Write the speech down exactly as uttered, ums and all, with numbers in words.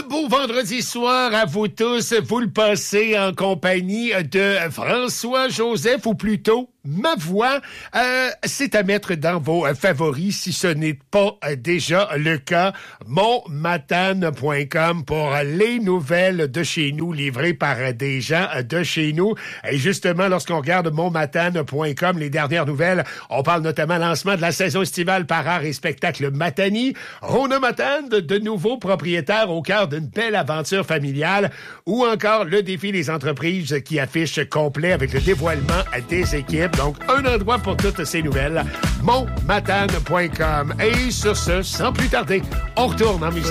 Un beau vendredi soir à vous tous. Vous le passez en compagnie de François-Joseph, ou plutôt ma voix. Euh, c'est à mettre dans vos favoris si ce n'est pas déjà le cas. mon matane point com pour les nouvelles de chez nous livrées par des gens de chez nous. Et justement, lorsqu'on regarde mon matane point com, les dernières nouvelles, on parle notamment lancement de la saison estivale par art et spectacle Matani. Rona Matane, de, de nouveaux propriétaires au cœur d'une belle aventure familiale, ou encore le défi des entreprises qui affiche complet avec le dévoilement des équipes. Donc, un endroit pour toutes ces nouvelles, mon matane point com. Et sur ce, sans plus tarder, on retourne en musique.